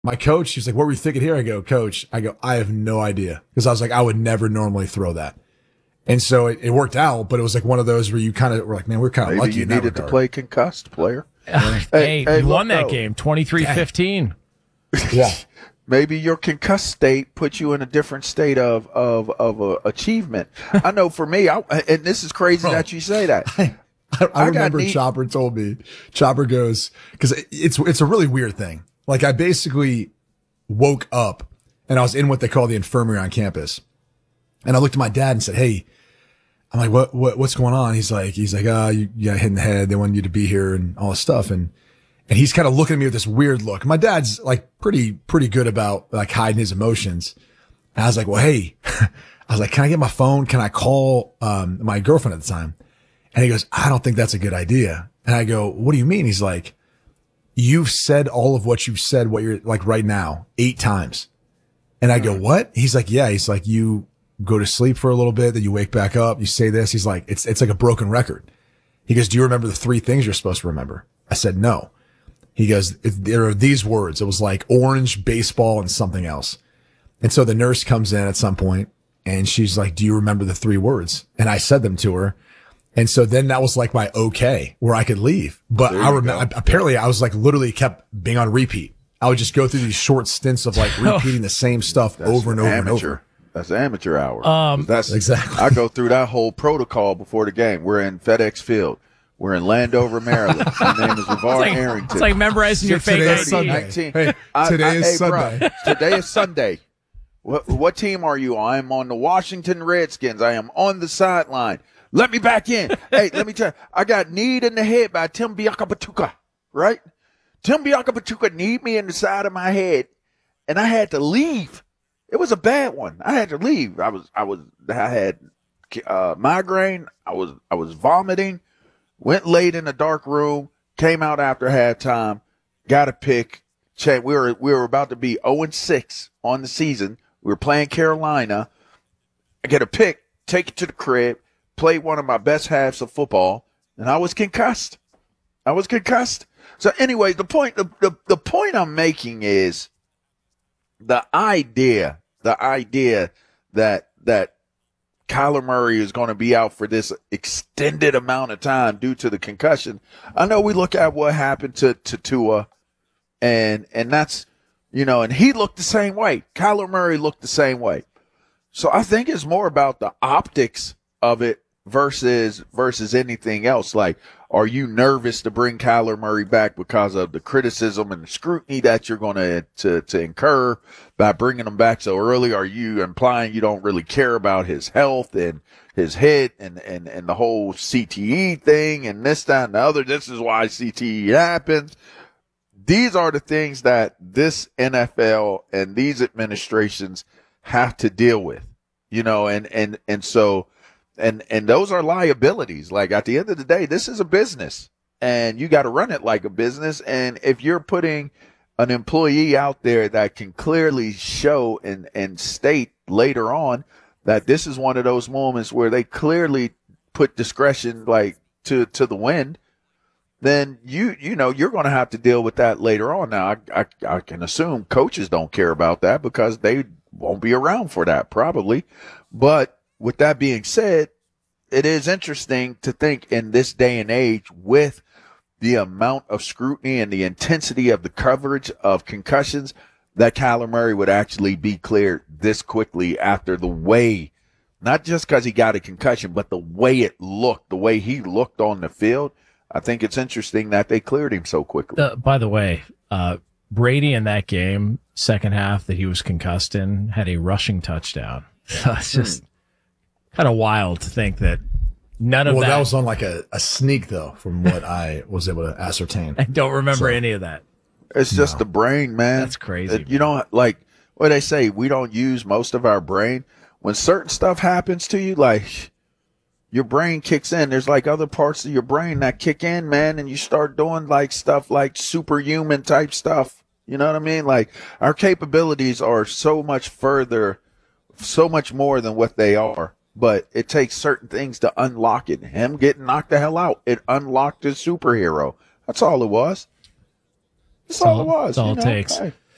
my coach, she's like, what were you thinking here? I go, coach, I have no idea. Because I was like, I would never normally throw that. And so it worked out, but it was like one of those where you kind of were like, man, we're kind of lucky. Maybe you needed to play concussed, player. Hey, you won that game, 23-15. Yeah. Maybe your concussed state puts you in a different state of achievement. I know for me, and this is crazy that you say that. I remember Chopper told me, Chopper goes, because it's a really weird thing. Like I basically woke up and I was in what they call the infirmary on campus. And I looked at my dad and said, hey, I'm like, what's going on? He's like, you got hit in the head. They want you to be here and all this stuff. And he's kind of looking at me with this weird look. My dad's like pretty good about like hiding his emotions. And I was like, well, hey, I was like, can I get my phone? Can I call, my girlfriend at the time? And he goes, I don't think that's a good idea. And I go, what do you mean? He's like, you've said all of what you've said, what you're like right now, 8 times. And I go, what? He's like, yeah. He's like, you go to sleep for a little bit, then you wake back up, you say this. He's like, it's like a broken record. He goes, do you remember the 3 things you're supposed to remember? I said, no. He goes, there are these words. It was like orange, baseball, and something else. And so the nurse comes in at some point and she's like, do you remember the 3 words? And I said them to her. And so then that was like my okay, where I could leave. But I remember, apparently I was like literally kept being on repeat. I would just go through these short stints of like repeating the same stuff over and over and over. That's amateur hour. That's exactly. I go through that whole protocol before the game. We're in FedEx Field. We're in Landover, Maryland. My name is LeVar Arrington. It's like memorizing your fake ID. Hey, today is Sunday. Bro, today is Sunday. What team are you on? I am on the Washington Redskins. I am on the sideline. Let me back in. Hey, let me tell you, I got kneed in the head by Tim Biakabatuka, right? Tim Biakabatuka kneed me in the side of my head, and I had to leave. It was a bad one. I had to leave. I had migraine. I was vomiting. Went late in a dark room. Came out after halftime. Got a pick. We were about to be 0-6 on the season. We were playing Carolina. I get a pick. Take it to the crib. Played one of my best halves of football, and I was concussed. So anyway, the point I'm making is the idea that Kyler Murray is going to be out for this extended amount of time due to the concussion. I know we look at what happened to Tua, and that's, and he looked the same way. Kyler Murray looked the same way. So I think it's more about the optics of it versus anything else. Like, are you nervous to bring Kyler Murray back because of the criticism and the scrutiny that you're going to incur by bringing him back so early? Are you implying you don't really care about his health and his hit and the whole CTE thing and this, that, and the other? This is why CTE happens. These are the things that this NFL and these administrations have to deal with, and so And those are liabilities. Like, at the end of the day, this is a business and you got to run it like a business. And if you're putting an employee out there that can clearly show and state later on that this is one of those moments where they clearly put discretion like to the wind, then you're going to have to deal with that later on. Now, I can assume coaches don't care about that because they won't be around for that probably. But with that being said, it is interesting to think in this day and age with the amount of scrutiny and the intensity of the coverage of concussions that Kyler Murray would actually be cleared this quickly after the way, not just because he got a concussion, but the way it looked, the way he looked on the field. I think it's interesting that they cleared him so quickly. By the way, Brady in that game, second half that he was concussed in, had a rushing touchdown. So it's just kind of wild to think that none of that. Well, that was on like a sneak, though, from what I was able to ascertain. I don't remember any of that. It's just the brain, man. That's crazy. Like what they say, we don't use most of our brain. When certain stuff happens to you, like your brain kicks in. There's like other parts of your brain that kick in, man, and you start doing like stuff like superhuman type stuff. You know what I mean? Like, our capabilities are so much further, so much more than what they are. But it takes certain things to unlock it. Him getting knocked the hell out, it unlocked his superhero. That's all it was. That's all it was. That's all it takes. Hey.